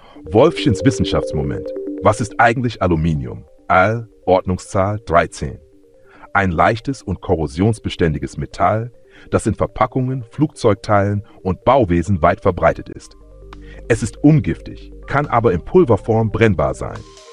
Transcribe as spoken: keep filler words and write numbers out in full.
Wolffchens Wissenschaftsmoment. Was ist eigentlich Aluminium? Al, Ordnungszahl dreizehn. Ein leichtes und korrosionsbeständiges Metall, das in Verpackungen, Flugzeugteilen und Bauwesen weit verbreitet ist. Es ist ungiftig, kann aber in Pulverform brennbar sein.